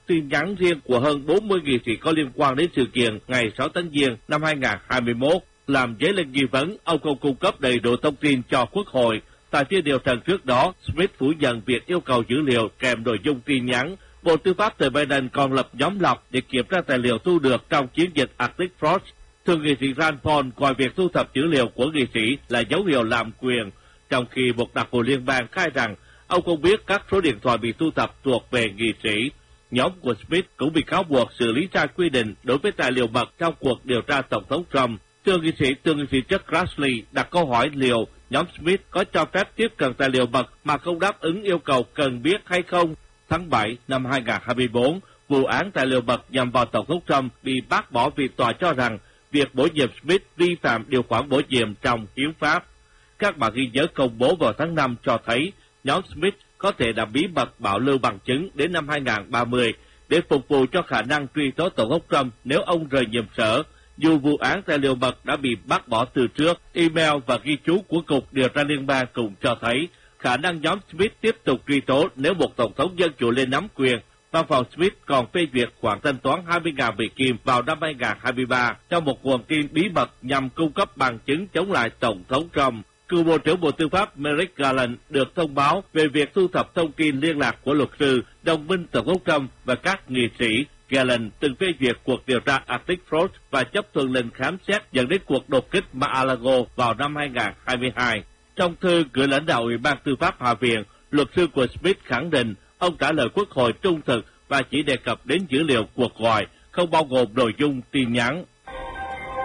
tin nhắn riêng của hơn 40 nghị sĩ có liên quan đến sự kiện ngày 6 tháng Giêng năm 2021, làm dấy lên nghi vấn ông không cung cấp đầy đủ thông tin cho Quốc hội. Tại phiên điều trần trước đó, Smith phủ nhận việc yêu cầu dữ liệu kèm nội dung tin nhắn. Bộ Tư pháp thời Biden còn lập nhóm lọc để kiểm tra tài liệu thu được trong chiến dịch Arctic Frost. Thượng nghị sĩ Rand Paul coi việc thu thập dữ liệu của nghị sĩ là dấu hiệu lạm quyền, trong khi một đặc vụ liên bang khai rằng ông không biết các số điện thoại bị thu thập thuộc về nghị sĩ. Nhóm của Smith cũng bị cáo buộc xử lý sai quy định đối với tài liệu mật trong cuộc điều tra Tổng thống Trump. Thượng nghị sĩ Chuck Grassley đặt câu hỏi liệu nhóm Smith có cho phép tiếp cận tài liệu mật mà không đáp ứng yêu cầu cần biết hay không. Tháng 7 năm 2024, vụ án tài liệu mật nhằm vào Tổng thống Trump bị bác bỏ vì tòa cho rằng việc bổ nhiệm Smith vi phạm điều khoản bổ nhiệm trong hiến pháp. Các bản ghi nhớ công bố vào tháng 5 cho thấy nhóm Smith có thể đã bí mật bảo lưu bằng chứng đến năm 2030 để phục vụ cho khả năng truy tố Tổng thống Trump nếu ông rời nhiệm sở. Dù vụ án tài liệu mật đã bị bác bỏ từ trước, email và ghi chú của Cục Điều tra Liên bang cũng cho thấy khả năng nhóm Smith tiếp tục truy tố nếu một Tổng thống Dân Chủ lên nắm quyền. Văn phòng Smith còn phê duyệt khoản thanh toán 20.000 Mỹ Kim vào năm 2023 trong một nguồn tin bí mật nhằm cung cấp bằng chứng chống lại Tổng thống Trump. Cựu Bộ trưởng Bộ Tư pháp Merrick Garland được thông báo về việc thu thập thông tin liên lạc của luật sư, đồng minh Tổng thống Trump và các nghị sĩ. Garland từng phê duyệt cuộc điều tra Arctic Frost và chấp thuận lệnh khám xét dẫn đến cuộc đột kích Mar-a-Lago vào năm 2022. Trong thư gửi lãnh đạo Ủy ban Tư pháp Hạ viện, luật sư của Smith khẳng định ông trả lời Quốc hội trung thực và chỉ đề cập đến dữ liệu cuộc gọi, không bao gồm nội dung tin nhắn.